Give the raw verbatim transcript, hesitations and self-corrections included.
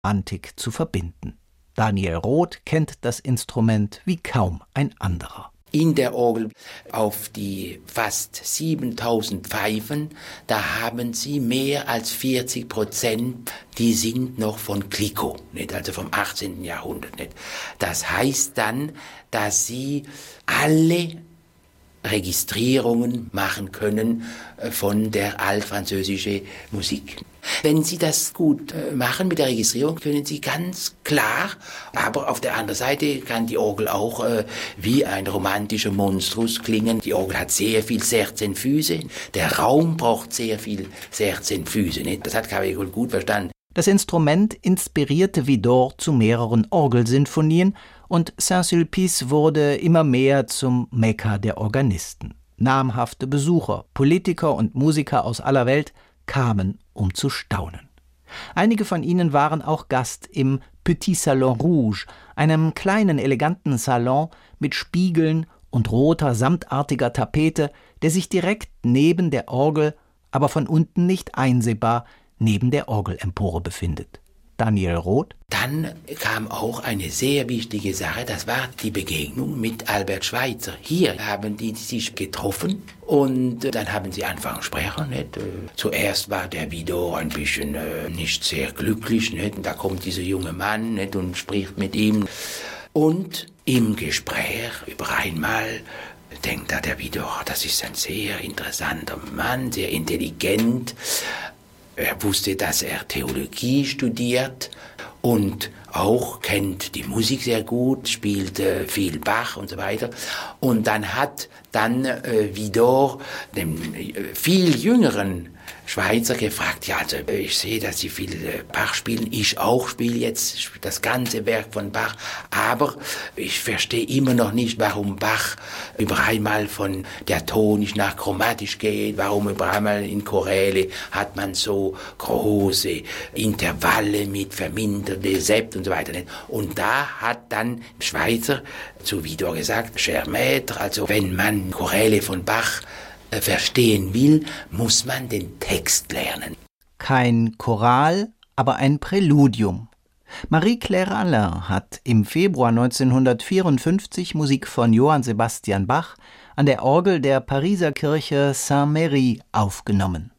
Romantik zu verbinden. Daniel Roth kennt das Instrument wie kaum ein anderer. In der Orgel auf die fast siebentausend Pfeifen, da haben sie mehr als vierzig Prozent, die sind noch von Clicquot, nicht, also vom achtzehnten Jahrhundert. Nicht. Das heißt dann, dass sie alle Registrierungen machen können von der altfranzösischen Musik. Wenn Sie das gut machen mit der Registrierung, können Sie ganz klar, aber auf der anderen Seite kann die Orgel auch äh, wie ein romantischer Monstrus klingen. Die Orgel hat sehr viel sechzehn Füße, der Raum braucht sehr viel sechzehn Füße. Nicht? Das hat Cavaillé gut verstanden. Das Instrument inspirierte Widor zu mehreren Orgelsinfonien und Saint-Sulpice wurde immer mehr zum Mekka der Organisten. Namhafte Besucher, Politiker und Musiker aus aller Welt kamen, um zu staunen. Einige von ihnen waren auch Gast im Petit Salon Rouge, einem kleinen, eleganten Salon mit Spiegeln und roter, samtartiger Tapete, der sich direkt neben der Orgel, aber von unten nicht einsehbar, neben der Orgelempore befindet. Daniel Roth. Dann kam auch eine sehr wichtige Sache, das war die Begegnung mit Albert Schweitzer. Hier haben die sich getroffen und dann haben sie angefangen zu sprechen. Nicht? Zuerst war der Widor ein bisschen äh, nicht sehr glücklich. Nicht? Und da kommt dieser junge Mann nicht? Und spricht mit ihm. Und im Gespräch über einmal denkt er, der Widor, das ist ein sehr interessanter Mann, sehr intelligent. Er wusste, dass er Theologie studiert und auch kennt die Musik sehr gut, spielt äh, viel Bach und so weiter. Und dann hat dann äh, Widor den äh, viel jüngeren Schweizer gefragt, ja, also ich sehe, dass Sie viel äh, Bach spielen, ich auch spiele jetzt das ganze Werk von Bach, aber ich verstehe immer noch nicht, warum Bach über einmal von diatonisch nach chromatisch geht, warum über einmal in Choräle hat man so große Intervalle mit verminderte Sept und so weiter. Und da hat dann Schweizer zu Widor gesagt, cher Maître, also wenn man Choräle von Bach verstehen will, muss man den Text lernen. Kein Choral, aber ein Präludium. Marie-Claire Alain hat im Februar neunzehnhundertvierundfünfzig Musik von Johann Sebastian Bach an der Orgel der Pariser Kirche Saint-Méry aufgenommen.